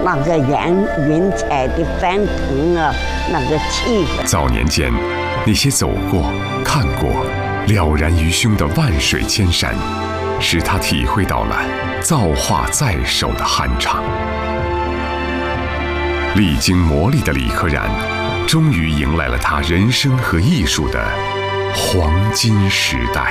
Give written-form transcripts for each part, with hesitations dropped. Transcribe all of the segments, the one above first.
那个云彩的翻腾啊，那个气氛。 早年间，那些走过、看过、了然于胸的万水千山，使他体会到了造化在手的酣畅。历经磨砺的李可染，终于迎来了他人生和艺术的黄金时代。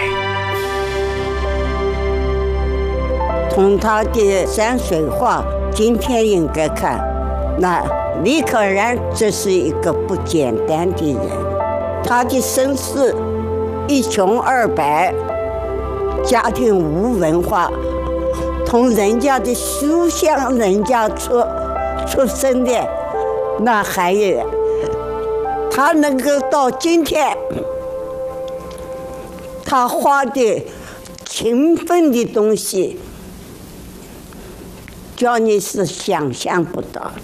从他的山水画，今天应该看，那李可染这是一个不简单的人。他的身世一穷二白，家庭无文化，从人家的书香人家出生的，那还有他能够到今天，他画的勤奋的东西，叫你是想象不到的。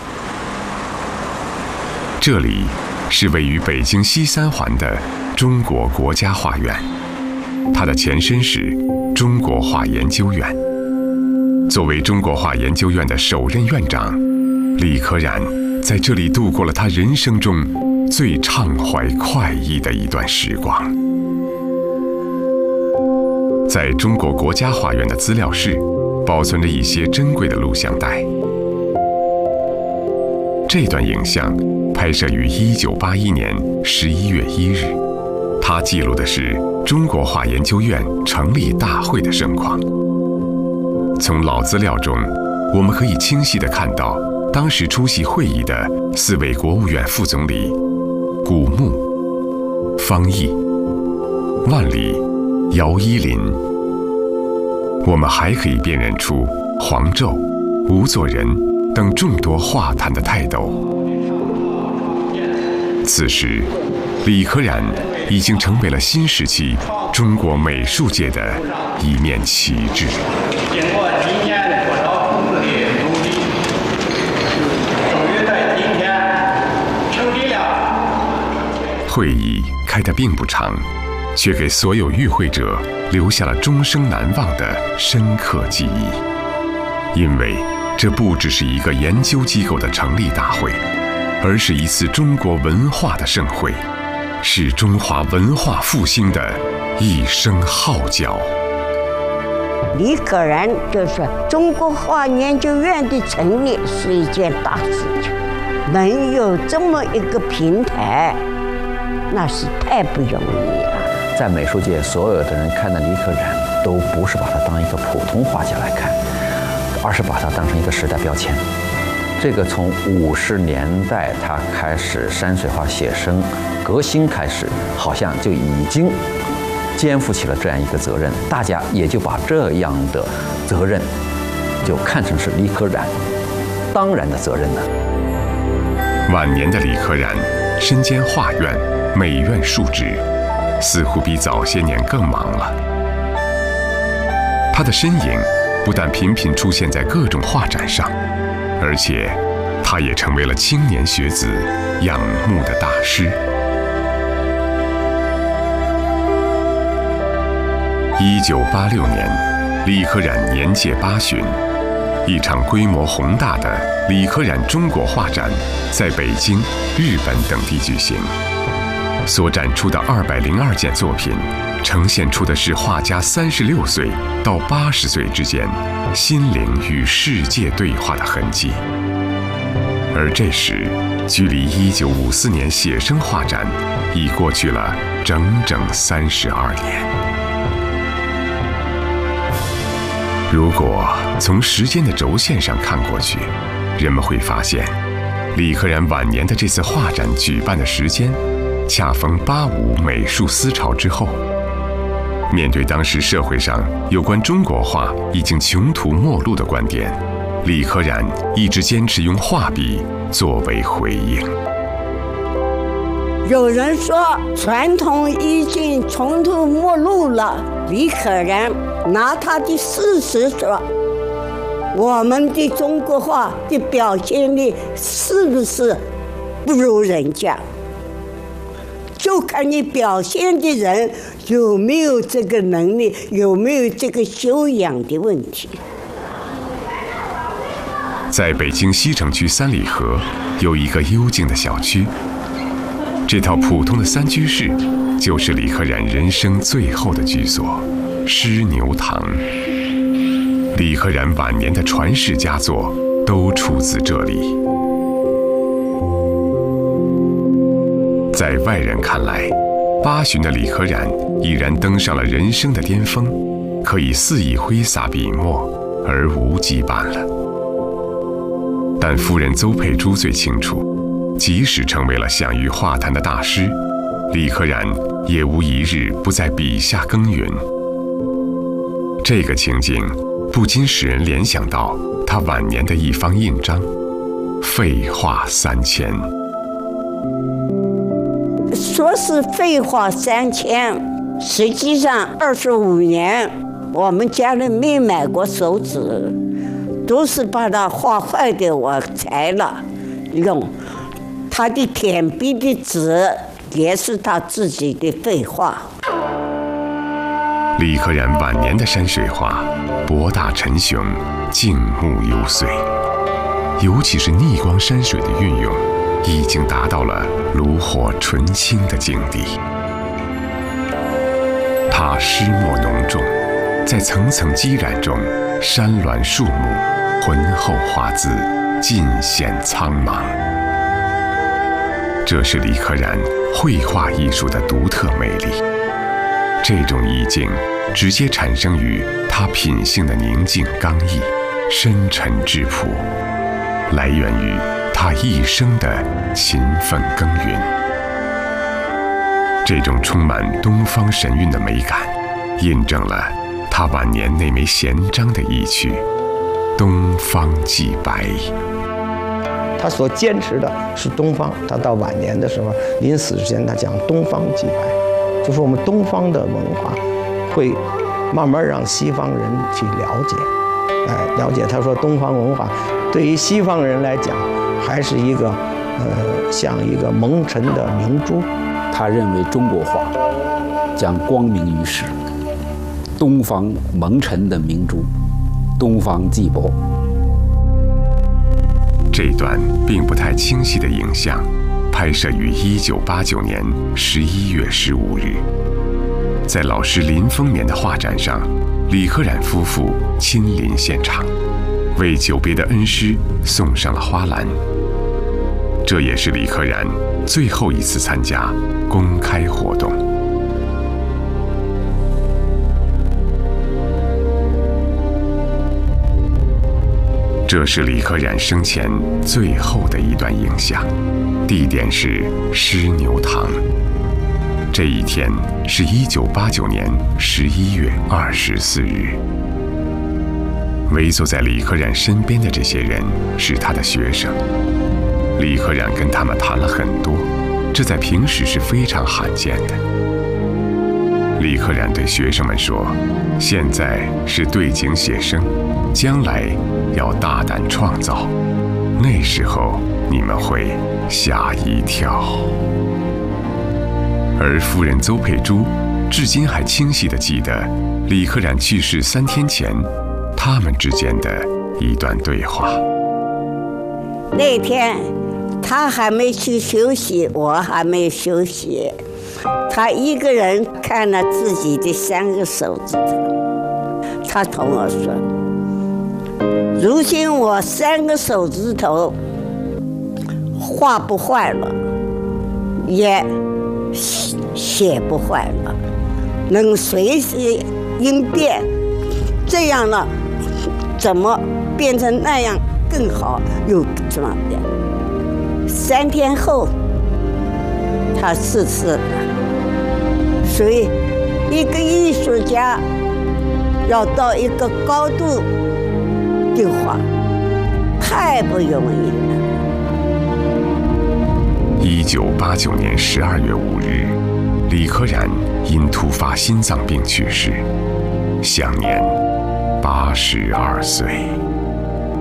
这里是位于北京西三环的中国国家画院，它的前身是中国画研究院。作为中国画研究院的首任院长，李可染在这里度过了他人生中最畅怀快意的一段时光。在中国国家画院的资料室，保存着一些珍贵的录像带。这段影像拍摄于1981年11月1日，它记录的是中国画研究院成立大会的盛况。从老资料中，我们可以清晰地看到当时出席会议的4位国务院副总理古牧、方毅、万里、姚依林。我们还可以辨认出黄胄、吴作人等众多画坛的泰斗。此时，李可染已经成为了新时期中国美术界的一面旗帜。经过今天多少同志的努力，终于在今天成立了。会议开得并不长，却给所有与会者留下了终生难忘的深刻记忆。因为这不只是一个研究机构的成立大会，而是一次中国文化的盛会，是中华文化复兴的一声号角。 李可染就是中国画研究院的成立是一件大事情，能有这么一个平台，那是太不容易了。 在美术界，所有的人看到李可染，都不是把他当一个普通画家来看，而是把他当成一个时代标签。这个从50年代他开始山水画写生革新开始，好像就已经肩负起了这样一个责任，大家也就把这样的责任就看成是李可染当然的责任了。 晚年的李可染身兼画院、美院数职，似乎比早些年更忙了。他的身影不但频频出现在各种画展上，而且他也成为了青年学子仰慕的大师。1986年，李可染年届80，一场规模宏大的李可染中国画展在北京、日本等地举行。所展出的202件作品，呈现出的是画家36岁到80岁之间心灵与世界对话的痕迹。而这时，距离1954年写生画展已过去了整整32年。如果从时间的轴线上看过去，人们会发现，李可染晚年的这次画展举办的时间恰逢85美术思潮之后。面对当时社会上有关中国画已经穷途末路的观点，李可染一直坚持用画笔作为回应。 有人说传统已经穷途末路了，李可染拿他的事实说，我们的中国画的表现力是不是不如人家？就看你表现的人有没有这个能力，有没有这个修养的问题。 在北京西城区三里河有一个幽静的小区，这套普通的三居室就是李可染人生最后的居所——狮牛堂。李可染晚年的传世佳作都出自这里。在外人看来，80的李可染已然登上了人生的巅峰，可以肆意挥洒笔墨，而无羁绊了。但夫人邹佩珠最清楚，即使成为了享誉画坛的大师，李可染也无一日不在笔下耕耘。这个情景不禁使人联想到他晚年的一方印章：废话3000。 说是废话3000，实际上25年我们家里没买过手纸，都是把它画坏的我裁了用。他的填笔的纸也是他自己的废话。 李可染晚年的山水画博大沉雄，静穆幽邃，尤其是逆光山水的运用，已经达到了炉火纯青的境地。他诗墨浓重，在层层积染中，山峦树木、浑厚画字尽显苍茫。这是李可染绘画艺术的独特魅力。这种意境直接产生于他品性的宁静刚毅、深沉质朴，来源于他一生的勤奋耕耘。这种充满东方神韵的美感，印证了他晚年那枚闲章的意趣：东方既白。 他所坚持的是东方，他到晚年的时候，临死之前，他讲东方既白，就是我们东方的文化会慢慢让西方人去了解，了解。他说东方文化对于西方人来讲，还是一个像一个蒙尘的明珠。 他认为中国画将光明于世，东方蒙尘的明珠，东方既薄。 这段并不太清晰的影像，拍摄于1989年11月15日，在老师林丰年的画展上，李可染夫妇亲临现场，为久别的恩师送上了花篮。这也是李可染最后一次参加公开活动。这是李可染生前最后的一段影像，地点是狮牛堂。这一天是1989年11月24日。围坐在李可染身边的这些人是他的学生，李可染跟他们谈了很多，这在平时是非常罕见的。李可染对学生们说：“现在是对景写生，将来要大胆创造，那时候你们会吓一跳。”而夫人邹佩珠至今还清晰地记得李可染去世3天前，他们之间的一段对话。 那天他还没去休息，我还没休息，他一个人看了自己的3个手指头，他同我说：“如今我3个手指头画不坏了，也写不坏了，能随时应变，这样了，怎么变成那样更好？又怎么变？”3天后，他逝世了。所以，一个艺术家要到一个高度的话，太不容易了。 1989年12月5日，李可染因突发心脏病去世，享年82岁。